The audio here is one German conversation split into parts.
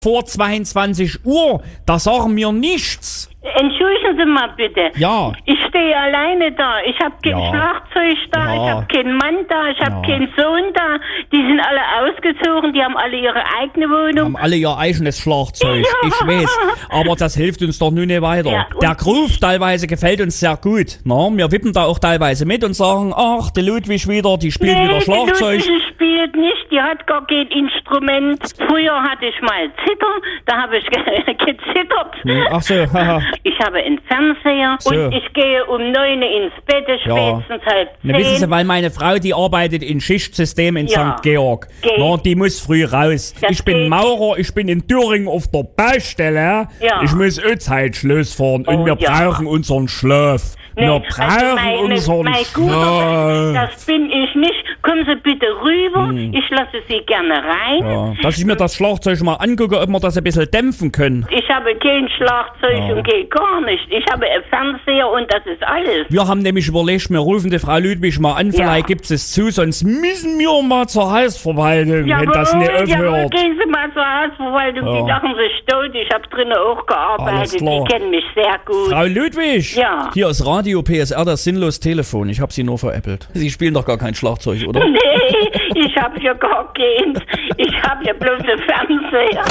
vor 22 Uhr, da sagen wir nichts. Entschuldigen Sie mal bitte. Ja. Ich stehe alleine da. Ich habe kein Schlagzeug da, ich habe keinen Mann da, ich habe keinen Sohn da. Die sind alle ausgezogen, die haben alle ihre eigene Wohnung. Haben alle ihr eigenes Schlagzeug, ich weiß. Aber das hilft uns doch nun nicht weiter. Ja, der Groove teilweise gefällt uns sehr gut. Na, wir wippen da auch teilweise mit und sagen, ach, die Ludwig wieder, die spielt wieder Schlagzeug. Die Ludwig spielt nicht, die hat gar kein Instrument. Früher hatte ich mal Zither, da habe ich gezittert. Ach so, haha. Ich habe einen Fernseher und ich gehe um 9 Uhr ins Bett, spätestens halb 10. Na, wissen Sie, weil meine Frau, die arbeitet in Schichtsystem in St. Georg. Na, die muss früh raus. Ich bin Maurer, ich bin in Thüringen auf der Baustelle. Ja. Ich muss auch Zeitschluss fahren und wir brauchen unseren Schlaf. Nee, wir brauchen unseren Schlaf. Das bin ich nicht. Kommen Sie bitte rüber. Ich lasse Sie gerne rein. Ja. Dass ich mir das Schlagzeug mal angucke, ob wir das ein bisschen dämpfen können. Ich habe kein Schlagzeug und gehe gar nicht. Ich habe einen Fernseher und das ist alles. Wir haben nämlich überlegt, wir rufen die Frau Ludwig mal an. Vielleicht gibt es zu, sonst müssen wir mal zur Hausverwaltung, wenn das nicht aufhört. Gehen Sie mal zur Hausverwaltung. Die lachen sich tot. Ich habe drinnen auch gearbeitet. Die kennen mich sehr gut. Frau Ludwig, hier ist Radio PSR, das sinnlos Telefon. Ich habe Sie nur veräppelt. Sie spielen doch gar kein Schlagzeug, oder? Nee, ich habe hier gar keins. Ich habe hier bloß einen Fernseher.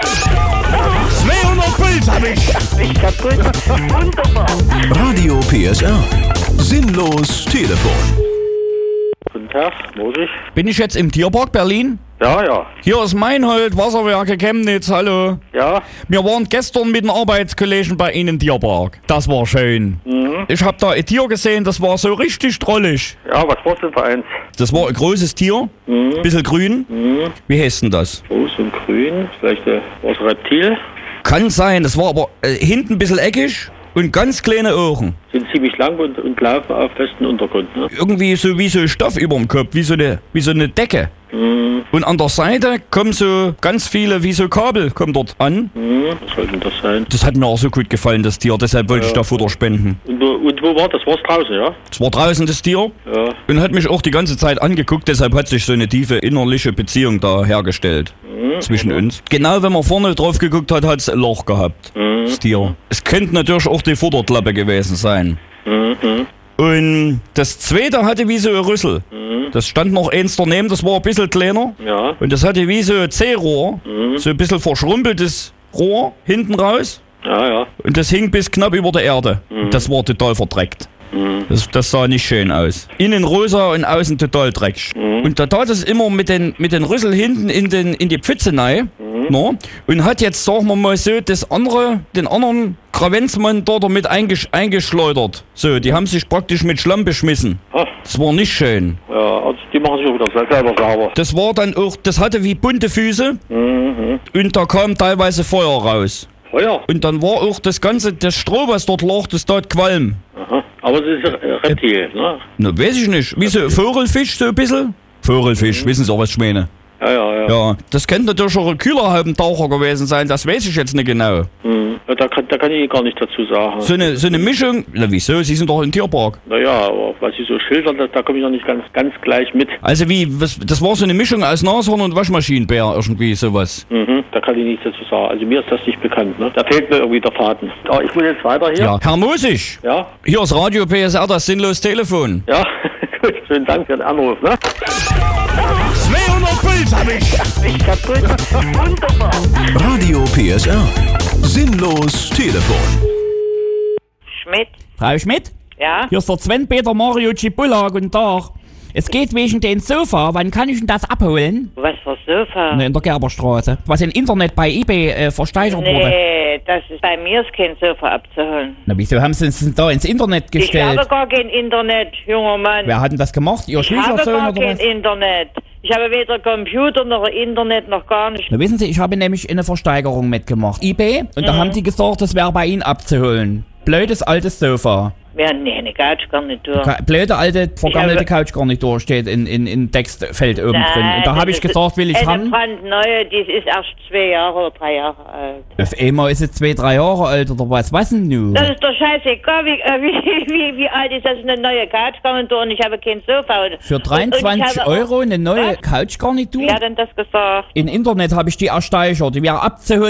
200 Puls habe ich. Ich kaputt. Wunderbar. Radio PSR. Sinnlos Telefon. Guten Tag, Mosig. Bin ich jetzt im Tierpark Berlin? Ja. Hier ist Meinhold, Wasserwerke Chemnitz, hallo. Ja. Wir waren gestern mit den Arbeitskollegen bei Ihnen im Tierpark. Das war schön. Ich habe da ein Tier gesehen, das war so richtig drollig. Ja, was war's denn für eins? Das war ein großes Tier, bisschen grün. Wie heißt denn das? Groß und grün, vielleicht was Reptil. Kann sein, das war aber hinten ein bisschen eckig und ganz kleine Augen. Sind ziemlich lang und laufen auf festem Untergrund, ne? Irgendwie so wie so Stoff über dem Kopf, wie so eine Decke. Und an der Seite kommen so ganz viele, wie so Kabel, kommen dort an. Was soll denn das sein? Das hat mir auch so gut gefallen, das Tier, deshalb wollte ich da Futter spenden. Und wo war das? War's draußen, ja? Es war draußen, das Tier. Ja. Und hat mich auch die ganze Zeit angeguckt, deshalb hat sich so eine tiefe innerliche Beziehung da hergestellt. Zwischen uns. Genau, wenn man vorne drauf geguckt hat, hat es ein Loch gehabt, das Tier. Es könnte natürlich auch die Futterklappe gewesen sein. Und das zweite hatte wie so ein Rüssel. Das stand noch eins daneben, das war ein bisschen kleiner. Ja. Und das hatte wie so ein C-Rohr, so ein bisschen verschrumpeltes Rohr hinten raus. Ja. Und das hing bis knapp über der Erde. Das war total verdreckt. Das sah nicht schön aus. Innen rosa und außen total dreckig. Und da tat es immer mit den Rüssel hinten in die Pfütze rein. No? Und hat jetzt, sagen wir mal so, den anderen Kravenzmann dort damit eingeschleudert. So, die haben sich praktisch mit Schlamm beschmissen. Das war nicht schön. Ja, also die machen sich auch wieder selber sauber. Das war dann auch, das hatte wie bunte Füße. Und da kam teilweise Feuer raus. Feuer? Und dann war auch das Stroh, was dort lag, das tat Qualm. Aha. Aber es ist Reptil, ne? Na, weiß ich nicht. Wie so Vogelfisch, so ein bisschen? Vogelfisch, wissen Sie auch, was ich meine? Ja, das könnte natürlich auch ein Kühlerhaubentaucher gewesen sein, das weiß ich jetzt nicht genau. Ja, da kann ich gar nicht dazu sagen. So eine Mischung? Na wieso? Sie sind doch im Tierpark. Naja, aber was Sie so schildern, da komme ich noch nicht ganz gleich mit. Also das war so eine Mischung aus Nashorn und Waschmaschinenbär, irgendwie sowas. Da kann ich nichts dazu sagen. Also mir ist das nicht bekannt, ne? Da fehlt mir irgendwie der Faden. Aber ich muss jetzt weiter hier. Ja, Herr Mosig. Ja? Hier ist Radio PSR, das sinnlos Telefon. Ja, gut. Schönen Dank für den Anruf, ne? 200 Puls habe ich. Ich kaputt. Wunderbar. Radio PSR. Sinnlos Telefon. Schmidt? Frau Schmidt? Ja? Hier ist der Sven-Peter Mario Cipulla, guten Tag. Es geht wegen den Sofa, wann kann ich denn das abholen? Was für Sofa? In der Gerberstraße. Was im Internet bei eBay versteigert wurde. Nee, bei mir ist kein Sofa abzuholen. Na, wieso haben Sie es denn da ins Internet gestellt? Ich habe gar kein Internet, junger Mann. Wer hat denn das gemacht? Ihr Schwiegersohn oder was? Ich habe gar kein Internet. Ich habe weder Computer noch Internet noch gar nichts. Na, wissen Sie, ich habe nämlich eine Versteigerung mitgemacht. eBay. Und da haben die gesagt, das wäre bei Ihnen abzuholen. Blödes altes Sofa. Ja, nee, eine Couchgarnitur. Blöde alte, vergammelte Couchgarnitur steht in Textfeld oben drin. Und da habe ich gesagt, will ich haben. Eine brandneue, die ist erst 2 Jahre oder 3 Jahre alt. Auf einmal ist es 2, 3 Jahre alt oder was? Was denn nun? Das ist doch scheißegal, wie alt ist das eine neue Couchgarnitur und ich habe kein Sofa. Für 23 Euro eine neue Couchgarnitur? Wer hat denn das gesagt? Im Internet habe ich die ersteigert. Die wäre abzuholen.